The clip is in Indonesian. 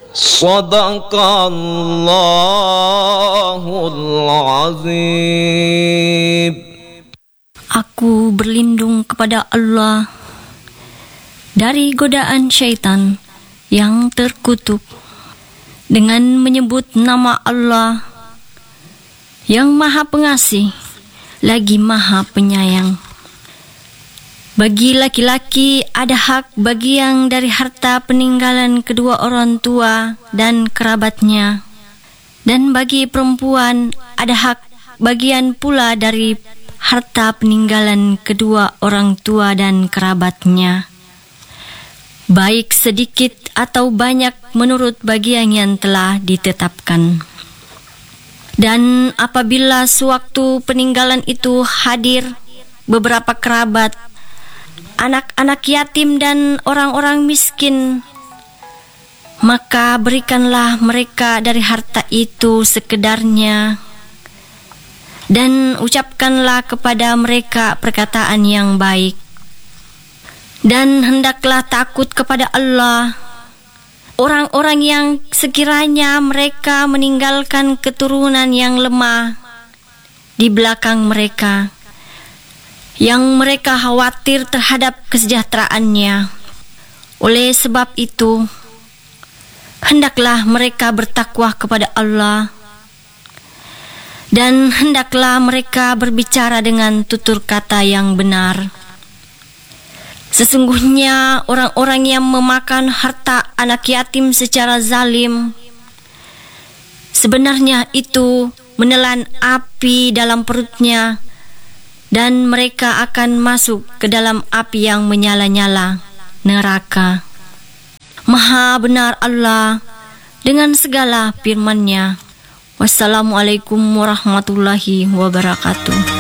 Shadaqallahul azim. Aku berlindung kepada Allah dari godaan syaitan yang terkutuk dengan menyebut nama Allah yang Maha Pengasih lagi Maha Penyayang. Bagi laki-laki ada hak bagian dari harta peninggalan kedua orang tua dan kerabatnya, dan bagi perempuan ada hak bagian pula dari harta peninggalan kedua orang tua dan kerabatnya, baik sedikit atau banyak menurut bagian yang telah ditetapkan. Dan apabila sewaktu peninggalan itu hadir beberapa kerabat, anak-anak yatim dan orang-orang miskin, maka berikanlah mereka dari harta itu sekedarnya, dan ucapkanlah kepada mereka perkataan yang baik. Dan hendaklah takut kepada Allah orang-orang yang sekiranya mereka meninggalkan keturunan yang lemah di belakang mereka, yang mereka khawatir terhadap kesejahteraannya. Oleh sebab itu, hendaklah mereka bertakwa kepada Allah, dan hendaklah mereka berbicara dengan tutur kata yang benar. Sesungguhnya orang-orang yang memakan harta anak yatim secara zalim, sebenarnya itu menelan api dalam perutnya, dan mereka akan masuk ke dalam api yang menyala-nyala, neraka. Maha benar Allah dengan segala firman-Nya. Wassalamualaikum warahmatullahi wabarakatuh.